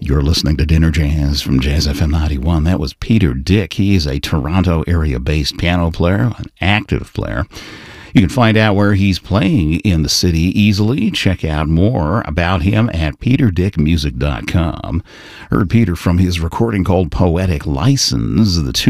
You're listening to Dinner Jazz from Jazz FM 91. That was Peter Dick. He is a Toronto area-based piano player, an active player. You can find out where he's playing in the city easily. Check out more about him at peterdickmusic.com. Heard Peter from his recording called Poetic License. The